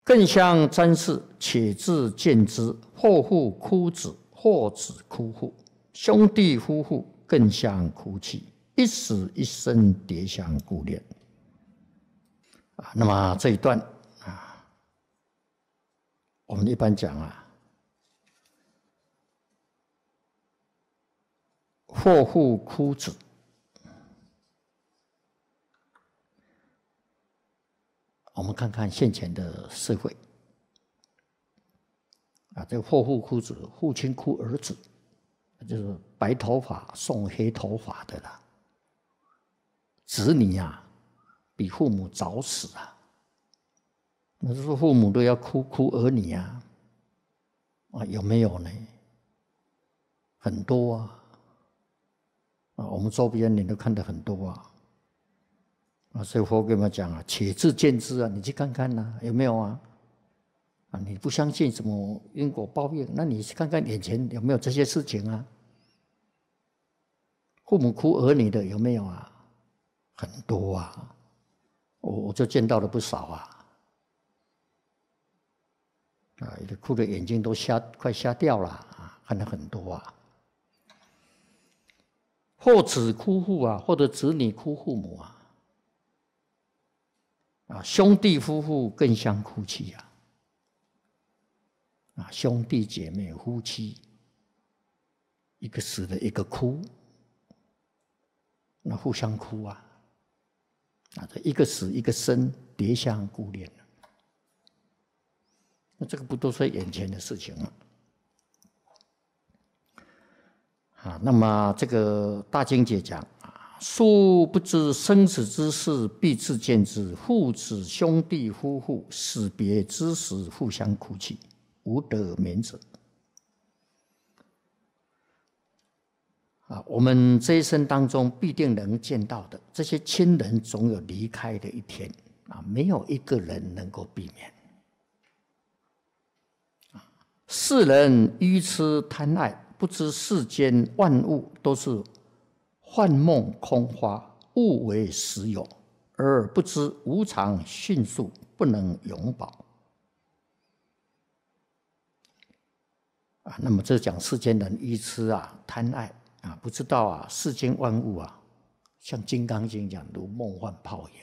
更相瞻视，且自见之。或父哭子，或子哭父，兄弟夫妇更相哭泣，一死一生，迭相顾恋。那么这一段我们一般讲或父哭子，我们看看现前的社会这个或父哭子，父亲哭儿子，就是白头发送黑头发的啦。子女比父母早死那是说父母都要哭儿女有没有呢？很多我们周边你都看得很多所以佛跟我们讲且自见之你去看看有没有你不相信什么因果报应，那你去看看眼前有没有这些事情父母哭儿女的有没有很多我就见到了不少哭的眼睛都快瞎掉了看了很多或子哭父或者子女哭父母兄弟夫妇更相哭泣兄弟姐妹夫妻一个死了一个哭，那互相哭这一个死一个生，迭相顾恋那这个不都是眼前的事情那么这个大经解讲殊不知生死之事，必自见之。父子兄弟夫妇死别之时，互相哭泣，无得免者。我们这一生当中必定能见到的这些亲人，总有离开的一天没有一个人能够避免。世人愚痴贪爱，不知世间万物都是幻梦空花，物为实有，而不知无常迅速，不能永保。那么这讲世间人愚痴贪爱不知道世间万物像《金刚经》讲如梦幻泡影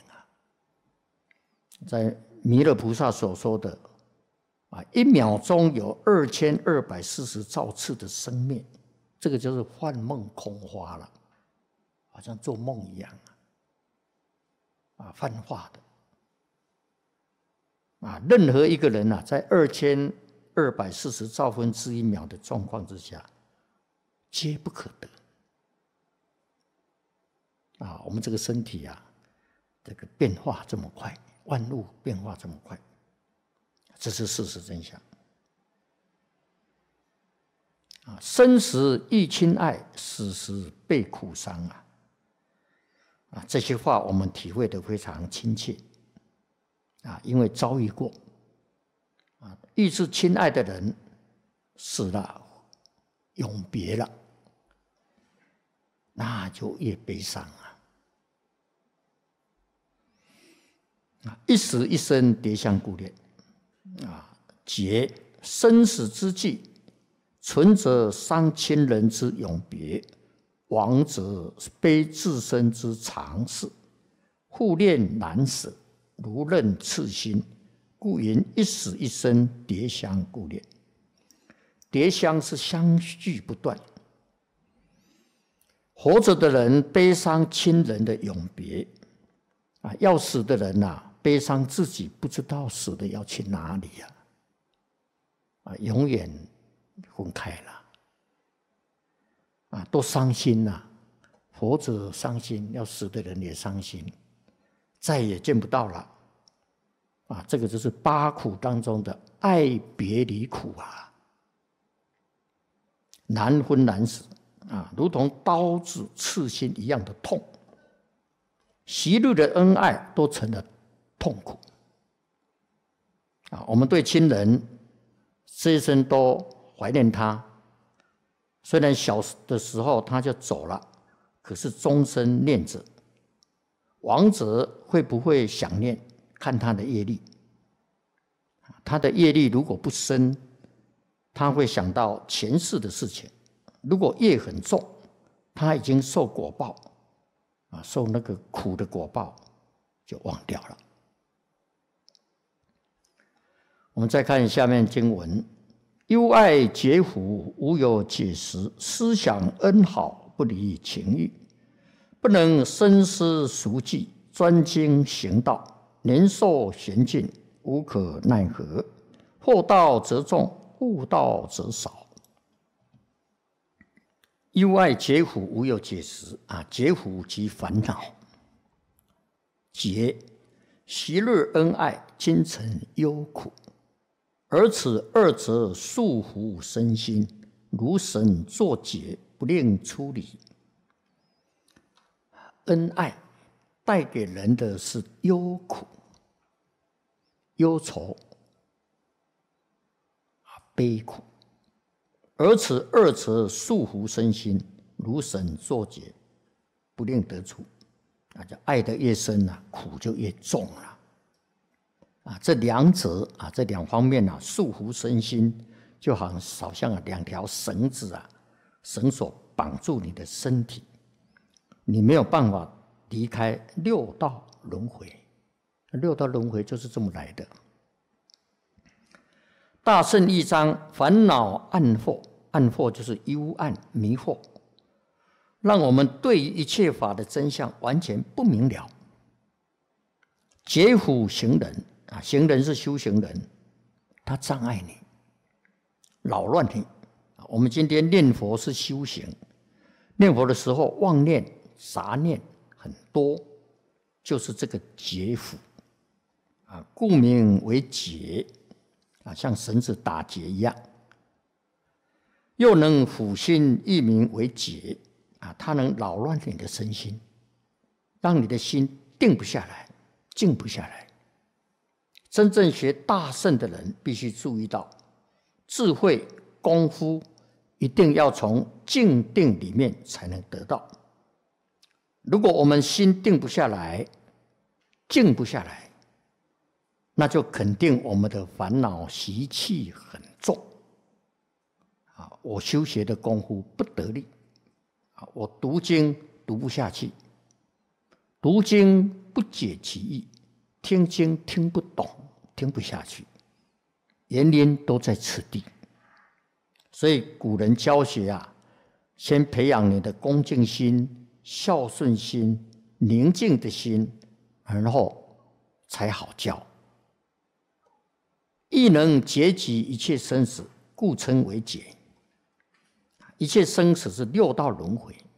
在弥勒菩萨所说的1秒钟有2240兆次的生灭，这个就是幻梦空花了，好像做梦一样幻化的任何一个人在2240兆分之1秒的状况之下，皆不可得我们这个身体这个变化这么快，万物变化这么快，这是事实真相生时亦亲爱，死时倍苦伤这些话我们体会得非常亲切因为遭遇过愈是亲爱的人死了，永别了，那就越悲伤一死一生，迭相顾恋劫生死之际，存则伤亲人之永别，亡则悲自身之常事，互恋难舍，如刃刺心，故云一死一生，迭相顾恋。迭相是相续不断，活着的人悲伤亲人的永别要死的人悲伤自己不知道死的要去哪里永远分开了都伤心活着伤心，要死的人也伤心，再也见不到了这个就是8苦当中的爱别离苦难分难舍如同刀子刺心一样的痛，昔日的恩爱都成了痛苦我们对亲人这一生都怀念他，虽然小的时候他就走了，可是终身念着，亡者会不会想念，看他的业力他的业力如果不深，他会想到前世的事情；如果业很重，他已经受果报受那个苦的果报，就忘掉了。我们再看下面经文：忧爱结福，无有解时；思想恩好，不离情义。不能深思熟记，专精行道，年寿闲尽，无可奈何。祸道则重，悟道则少。忧爱结福，无有解时结福即烦恼。结，昔日恩爱，今成忧苦。而此二者束缚身心，如绳作结，不令出离。恩爱带给人的是忧苦、忧愁、悲苦，而此二者束缚身心，如绳作结，不令得出。就爱得越深苦就越重了。这两者这两方面束缚身心，就好像两条绳子绳索绑住你的身体，你没有办法离开六道轮回。六道轮回就是这么来的。大圣一章，烦恼暗惑，暗惑就是幽暗迷惑，让我们对于一切法的真相完全不明了。结福行人行人是修行人，他障碍你，扰乱你。我们今天念佛是修行，念佛的时候妄念杂念很多，就是这个结福故名为结像绳子打结一样。又能辅心，亦名为结它能扰乱你的身心，让你的心定不下来，静不下来。真正学大乘的人必须注意到，智慧功夫一定要从静定里面才能得到。如果我们心定不下来，静不下来，那就肯定我们的烦恼习气很重我修学的功夫不得力我读经读不下去，读经不解其意，听经听不懂，听不下去，原因都在此地。所以古人教学先培养你的恭敬心、孝顺心、宁静的心，然后才好教。亦能结集一切生死，故称为解。一切生死是六道轮回，